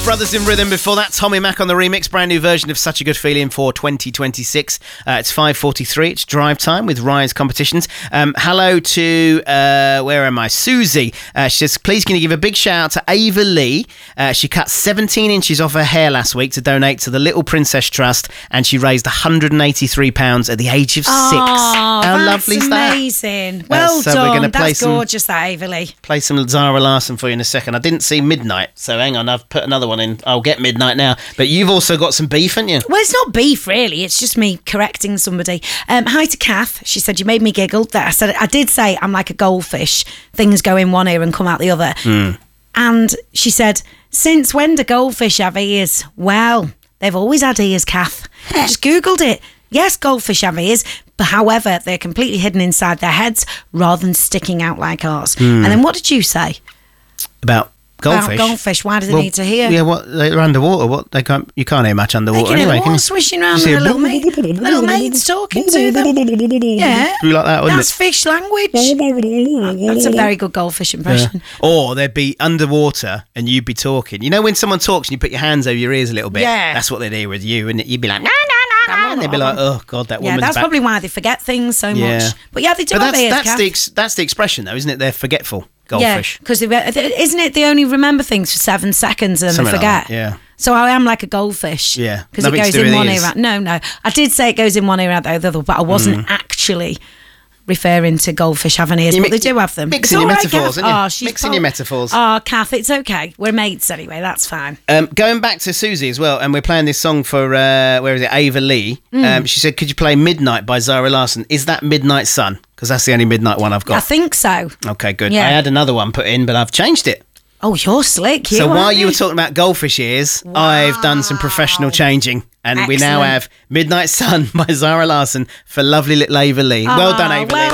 Brothers in Rhythm before that, Tommy Mac on the remix, brand new version of Such a Good Feeling for 2026. It's 5:43, it's drive time with Rise Competitions. Hello to, where am I? Susie. She says, please can you give a big shout out to Ava Lee. She cut 17 inches off her hair last week to donate to the Little Princess Trust, and she raised £183 at the age of 6. How lovely is that? Amazing. Well so done. We're gonna play that's gorgeous, that Ava Lee. Play some Zara Larsson for you in a second. I didn't see Midnight, so hang on, I've put another one in. I'll get Midnight now. But you've also got some beef, haven't you? Well, it's not beef, really. It's just me correcting somebody. Hi to Kath. She said, you made me giggle. I did say I'm like a goldfish. Things go in one ear and come out the other. And she said, since when do goldfish have ears? Well, they've always had ears, Kath. I just Googled it. Yes, goldfish have ears, but however, they're completely hidden inside their heads rather than sticking out like ours. And then what did you say? About goldfish. About goldfish. Why do they need to hear? Yeah, they're underwater. What they can't? You can't hear much underwater anyway. Water swishing around with little mates talking to them. Yeah, be like that, wouldn't that's it? fish language. That's a very good goldfish impression. Yeah. Or they'd be underwater and you'd be talking. You know when someone talks and you put your hands over your ears a little bit? Yeah. That's what they'd hear with you, and you'd be like, no, and they'd be like, oh God, that woman's Yeah, that's back. probably why they forget things so much. But yeah, they do But have ears, that's the expression though, isn't it? They're forgetful. Goldfish. Yeah, because isn't it they only remember things for 7 seconds and then Something they forget? like that, yeah. So I am like a goldfish. Yeah. Because it goes in one ear out. No. I did say it goes in one ear out the other, but I wasn't actually referring to goldfish having ears, but they do have them. Mixing your metaphors, aren't you? Mixing your metaphors. Oh, Kath, it's okay. We're mates anyway, that's fine. Going back to Susie as well, and we're playing this song for, where is it, Ava Lee. She said, could you play Midnight by Zara Larsson? Is that Midnight Sun? Because that's the only Midnight one I've got. I think so. Okay, good. Yeah. I had another one put in, but I've changed it. Oh, you're slick. So while you were talking about goldfish ears, I've done some professional changing. And we now have Midnight Sun by Zara Larsson for lovely little Ava Lee. Well done, Ava Lee.